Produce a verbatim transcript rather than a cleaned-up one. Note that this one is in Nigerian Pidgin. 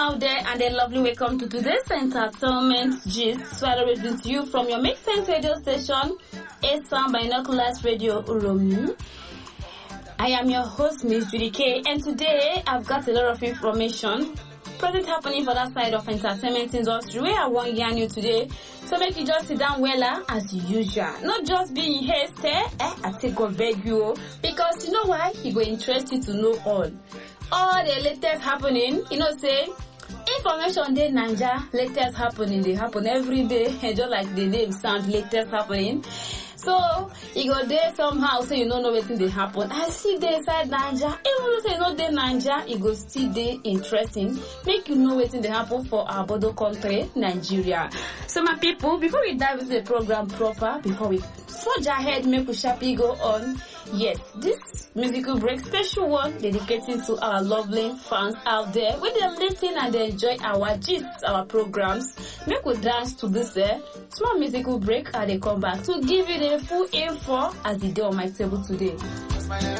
out there, and a lovely welcome to today's entertainment gist. So I bring to you from your Make Sense radio station, A Sound Binoculars Radio Uromi. I am your host, Miss Judy K, and today I've got a lot of information present happening for that side of entertainment industry where I want yarn you today. So make you just sit down well as usual. Not just be in haste, eh? I take God beg you, because you know why? He will interest you to know all. All the latest happening, you know, say information day Naija, latest happening, they happen every day, and just like the name sound, latest happening. So you go there somehow, so you don't know what they happen. I see they inside Naija, even though say not there Naija, it go still there interesting, make you know what they happen for our border country, Nigeria. So my people, before we dive into the program proper, before we forge ahead, make we sharply go on. Yes, this musical break, special one dedicating to our lovely fans out there. When they listen and they enjoy our gists, our programs, make we dance to this uh, small musical break and they come back to give you the full info as the day on my table today.